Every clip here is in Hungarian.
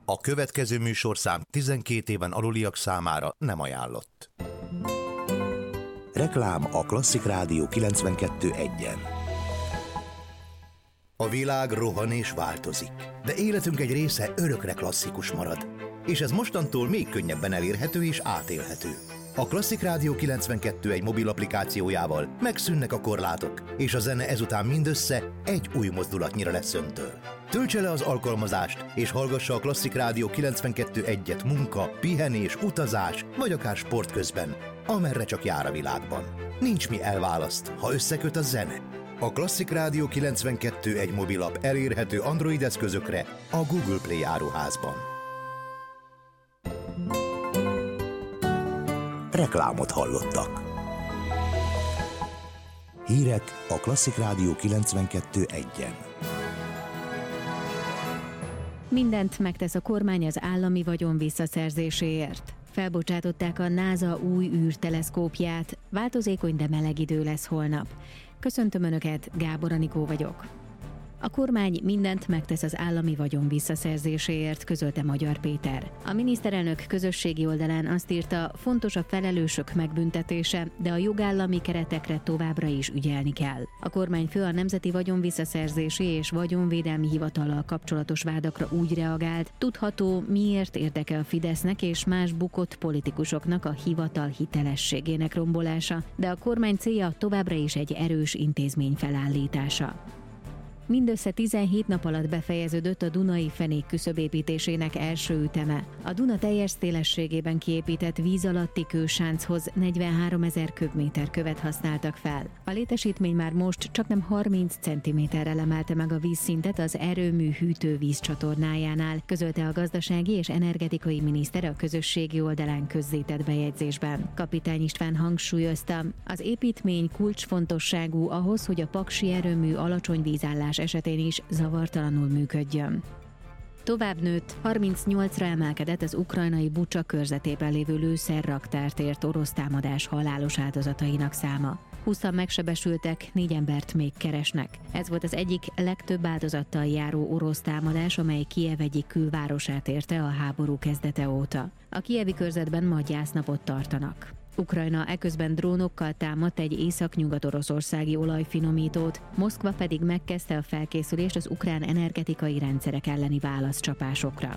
A következő műsorszám 12 éven aluliak számára nem ajánlott. Reklám a Klasszik Rádió 92.1-en. A világ rohan és változik, de életünk egy része örökre klasszikus marad. És ez mostantól még könnyebben elérhető és átélhető. A Klasszik Rádió 92.1 mobil applikációjával megszűnnek a korlátok, és a zene ezután mindössze egy új mozdulatnyira lesz öntől. Töltse le az alkalmazást, és hallgassa a Klasszik Rádió 92.1-et munka, pihenés, utazás, vagy akár sport közben, amerre csak jár a világban. Nincs mi elválaszt, ha összeköt a zene. A Klasszik Rádió 92.1 mobilap elérhető Android eszközökre a Google Play áruházban. Reklámot hallottak. Hírek a Klasszik Rádió 92.1-en. Mindent megtesz a kormány az állami vagyon visszaszerzéséért. Felbocsátották a NASA új űrteleszkópját, változékony, de meleg idő lesz holnap. Köszöntöm Önöket, Gábor Anikó vagyok. A kormány mindent megtesz az állami vagyon visszaszerzéséért, közölte Magyar Péter. A miniszterelnök közösségi oldalán azt írta, fontos a felelősök megbüntetése, de a jogállami keretekre továbbra is ügyelni kell. A kormányfő a Nemzeti Vagyonvisszaszerzési és Vagyonvédelmi Hivatallal kapcsolatos vádakra úgy reagált, tudható, miért érdeke a Fidesznek és más bukott politikusoknak a hivatal hitelességének rombolása, de a kormány célja továbbra is egy erős intézmény felállítása. Mindössze 17 nap alatt befejeződött a Dunai fenék küszöbépítésének első üteme. A Duna teljes szélességében kiépített víz alatti kősánchoz 43 000 köbméter követ használtak fel. A létesítmény már most csaknem 30 cm-rel emelte meg a vízszintet az erőmű hűtővíz csatornájánál, közölte a gazdasági és energetikai miniszter a közösségi oldalán közzétett bejegyzésben. Kapitány István hangsúlyozta, az építmény kulcsfontosságú ahhoz, hogy a paksi erőmű alacsony vízállás esetén is zavartalanul működjön. Tovább nőtt, 38-ra emelkedett az ukrajnai Bucsa körzetében lévő lőszerraktárt ért orosz támadás halálos áldozatainak száma. 20-an megsebesültek, 4 embert még keresnek. Ez volt az egyik legtöbb áldozattal járó orosz támadás, amely Kijev egyik külvárosát érte a háború kezdete óta. A kijevi körzetben ma gyásznapot tartanak. Ukrajna eközben drónokkal támadt egy észak-nyugat-oroszországi olajfinomítót, Moszkva pedig megkezdte a felkészülést az ukrán energetikai rendszerek elleni válaszcsapásokra.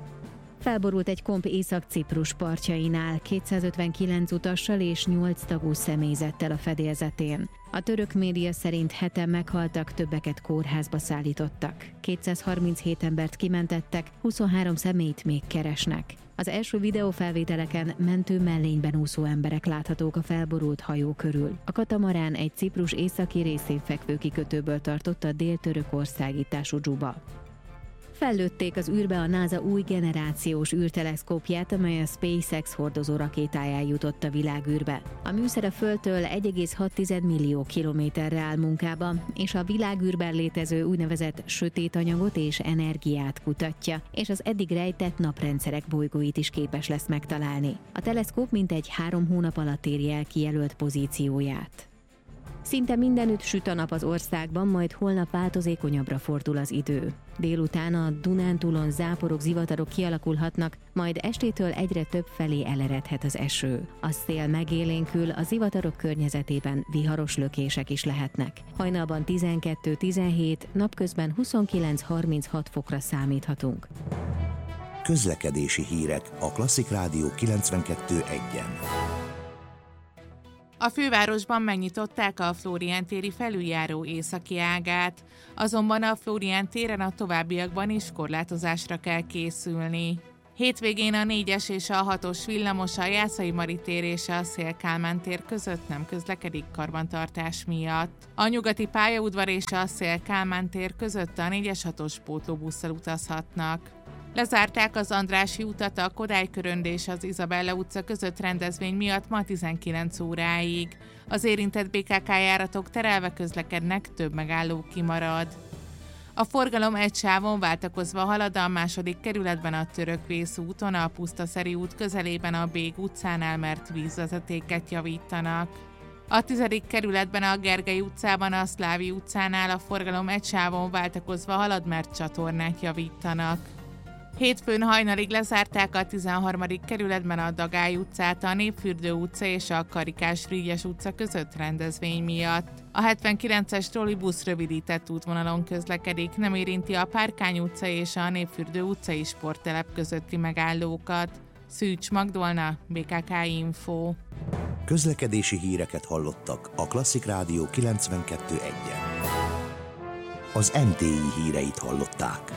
Felborult egy komp Észak-Ciprus partjainál, 259 utassal és 8 tagú személyzettel a fedélzetén. A török média szerint 7-en meghaltak, többeket kórházba szállítottak. 237 embert kimentettek, 23 személyt még keresnek. Az első videófelvételeken mentő mellényben úszó emberek láthatók a felborult hajó körül. A katamarán egy Ciprus északi részén fekvő kikötőből tartott a dél-törökországi Tásudzuba. Fellőtték az űrbe a NASA új generációs űrteleszkópját, amely a SpaceX hordozó rakétáján jutott a világűrbe. A műszer a Földtől 1,6 millió kilométerre áll munkába, és a világűrben létező úgynevezett sötét anyagot és energiát kutatja, és az eddig rejtett naprendszerek bolygóit is képes lesz megtalálni. A teleszkóp mintegy 3 hónap alatt éri el kijelölt pozícióját. Szinte mindenütt süt a nap az országban, majd holnap változékonyabbra fordul az idő. Délután a Dunántúlon záporok, zivatarok kialakulhatnak, majd estétől egyre több felé eleredhet az eső. A szél megélénkül, a zivatarok környezetében viharos lökések is lehetnek. Hajnalban 12-17, napközben 29-36 fokra számíthatunk. Közlekedési hírek a Klasszik Rádió 92.1-en. A fővárosban megnyitották a Flórián téri felüljáró északi ágát, azonban a Flórián téren a továbbiakban is korlátozásra kell készülni. Hétvégén a 4-es és a 6-os villamos a Jászai Mari tér és a Széll-Kálmán tér között nem közlekedik karbantartás miatt. A nyugati pályaudvar és a Széll-Kálmán tér között a 4-es 6-os pótlóbusszal utazhatnak. Lezárták az Andrássy utat a Kodály körönd és az Izabella utca között rendezvény miatt ma 19 óráig. Az érintett BKK járatok terelve közlekednek, több megálló kimarad. A forgalom egy sávon váltakozva halad a 2. kerületben a Törökvész úton, a Pusztaszeri út közelében a Bég utcánál, mert vízvezetéket javítanak. A 10. kerületben a Gergely utcában, a Szlávi utcánál a forgalom egy sávon váltakozva halad, mert csatornát javítanak. Hétfőn hajnalig lezárták a 13. kerületben a Dagály utcát a Népfürdő utca és a Karikás-Frigyes utca között rendezvény miatt. A 79-es trollibusz rövidített útvonalon közlekedik, nem érinti a Párkány utca és a Népfürdő utcai sporttelep közötti megállókat. Szűcs Magdolna, BKK Info. Közlekedési híreket hallottak a Klasszik Rádió 92.1-en. Az MTI híreit hallották.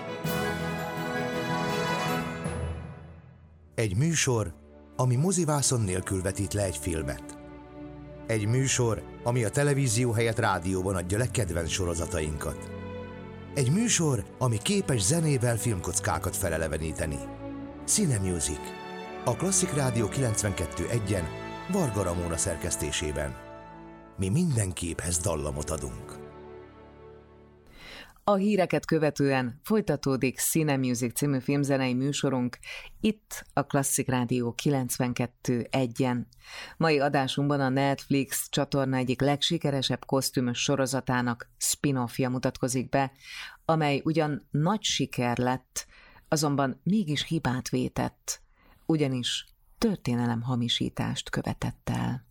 Egy műsor, ami mozivászon nélkül vetít le egy filmet. Egy műsor, ami a televízió helyett rádióban adja le kedvenc sorozatainkat. Egy műsor, ami képes zenével filmkockákat feleleveníteni. Cine Music. A Klasszik Rádió 92.1-en Varga Ramóna szerkesztésében. Mi minden képhez dallamot adunk. A híreket követően folytatódik Cine Music című filmzenei műsorunk itt a Klasszik Rádió 92.1-en. Mai adásunkban a Netflix csatorna egyik legsikeresebb kosztümös sorozatának spin-offja mutatkozik be, amely ugyan nagy siker lett, azonban mégis hibát vétett, ugyanis történelemhamisítást követett el.